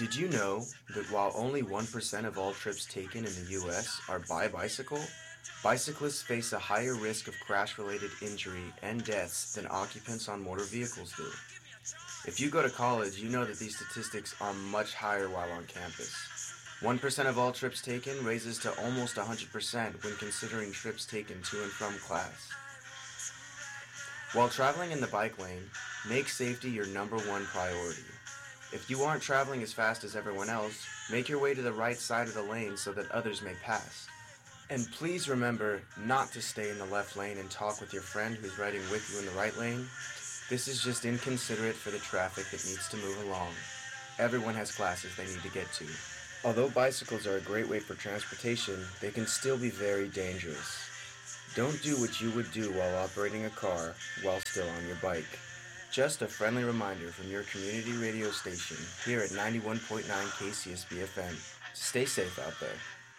Did you know that while only 1% of all trips taken in the US are by bicycle, bicyclists face a higher risk of crash-related injury and deaths than occupants on motor vehicles do? If you go to college, you know that these statistics are much higher while on campus. 1% of all trips taken raises to almost 100% when considering trips taken to and from class. While traveling in the bike lane, make safety your number one priority. If you aren't traveling as fast as everyone else, make your way to the right side of the lane so that others may pass. And please remember not to stay in the left lane and talk with your friend who's riding with you in the right lane. This is just inconsiderate for the traffic that needs to move along. Everyone has classes they need to get to. Although bicycles are a great way for transportation, they can still be very dangerous. Don't do what you would do while operating a car while still on your bike. Just a friendly reminder from your community radio station here at 91.9 KCSB FM. Stay safe out there.